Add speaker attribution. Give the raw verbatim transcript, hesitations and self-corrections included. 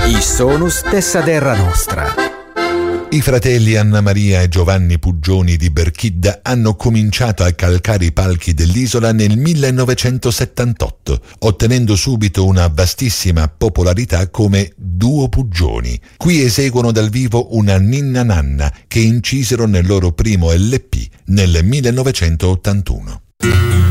Speaker 1: I sonus dessa terra nostra.
Speaker 2: I fratelli Anna Maria e Giovanni Puggioni di Berchidda hanno cominciato a calcare i palchi dell'isola nel millenovecentosettantotto, ottenendo subito una vastissima popolarità come duo Puggioni. Qui eseguono dal vivo una ninna nanna che incisero nel loro primo L P nel millenovecentottantuno.